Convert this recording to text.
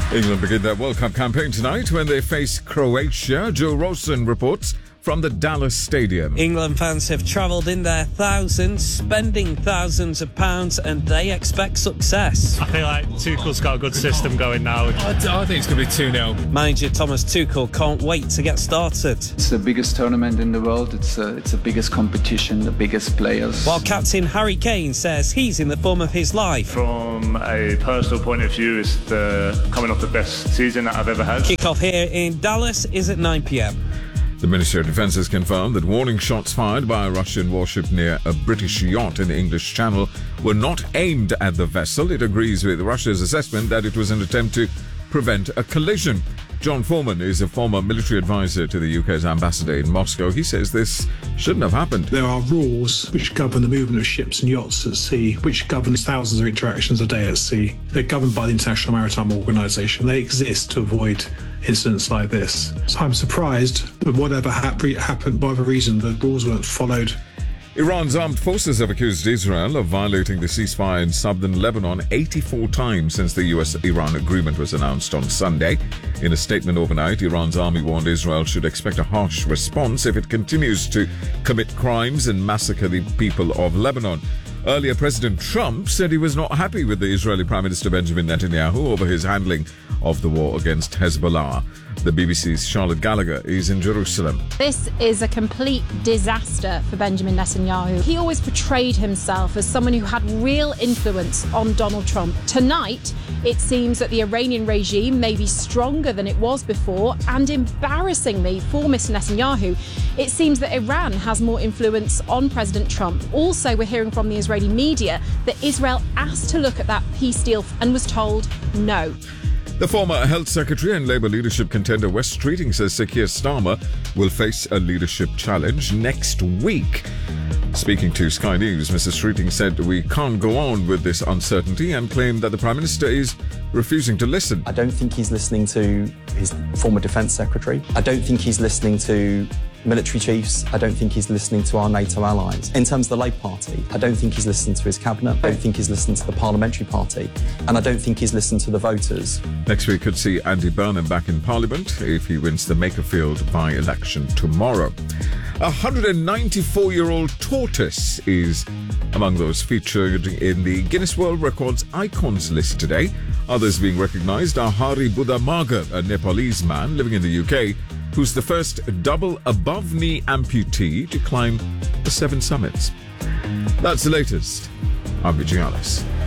England begin their World Cup campaign tonight when they face Croatia. Joe Rosen reports from the Dallas Stadium. England fans have travelled in their thousands, spending thousands of pounds, and they expect success. I feel like Tuchel's got a good system going now. I think it's going to be 2-0. Manager Thomas Tuchel can't wait to get started. It's the biggest tournament in the world. It's the biggest competition, the biggest players. While captain Harry Kane says he's in the form of his life. From a personal point of view, it's coming off the best season that I've ever had. Kick-off here in Dallas is at 9 p.m. The Ministry of Defence has confirmed that warning shots fired by a Russian warship near a British yacht in the English Channel were not aimed at the vessel. It agrees with Russia's assessment that it was an attempt to prevent a collision. John Foreman is a former military advisor to the UK's ambassador in Moscow. He says this shouldn't have happened. There are rules which govern the movement of ships and yachts at sea, which govern thousands of interactions a day at sea. They're governed by the International Maritime Organization. They exist to avoid incidents like this. So I'm surprised that whatever happened, whatever reason, the rules weren't followed. Iran's armed forces have accused Israel of violating the ceasefire in southern Lebanon 84 times since the US-Iran agreement was announced on Sunday. In a statement overnight, Iran's army warned Israel should expect a harsh response if it continues to commit crimes and massacre the people of Lebanon. Earlier, President Trump said he was not happy with the Israeli Prime Minister Benjamin Netanyahu over his handling of the war against Hezbollah. The BBC's Charlotte Gallagher is in Jerusalem. This is a complete disaster for Benjamin Netanyahu. He always portrayed himself as someone who had real influence on Donald Trump. Tonight, it seems that the Iranian regime may be stronger than it was before, and embarrassingly for Mr. Netanyahu, it seems that Iran has more influence on President Trump. Also, we're hearing from the Israeli media that Israel asked to look at that peace deal and was told no. The former Health Secretary and Labour leadership contender Wes Streeting says Sir Keir Starmer will face a leadership challenge next week. Speaking to Sky News, Mr. Streeting said we can't go on with this uncertainty and claimed that the Prime Minister is refusing to listen. I don't think he's listening to his former Defence Secretary. I don't think he's listening to military chiefs. I don't think he's listening to our NATO allies. In terms of the Labour Party, I don't think he's listening to his cabinet. I don't think he's listening to the Parliamentary Party. And I don't think he's listened to the voters. Next week could see Andy Burnham back in Parliament if he wins the Makerfield by-election tomorrow. A 194-year-old tortoise is among those featured in the Guinness World Records Icons list today. Others being recognised are Hari Buddha Magar, a Nepalese man living in the UK, who's the first double above-knee amputee to climb the 7 summits. That's the latest. I'm Vijay Alice.